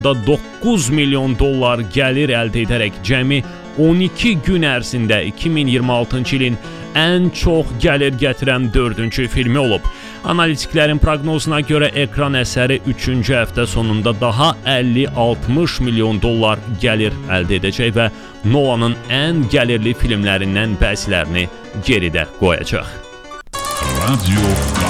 9 milyon dollar gəlir əldə edərək cəmi 12 gün ərzində 2026-cı ilin ən çox gəlir gətirən 4-cü filmi olub. Analitiklərin proqnozuna görə ekran əsəri 3-cü həftə sonunda daha 50-60 milyon dollar gəlir əldə edəcək və Nolanın ən gəlirli filmlərindən bəzilərini geridə qoyacaq. Radio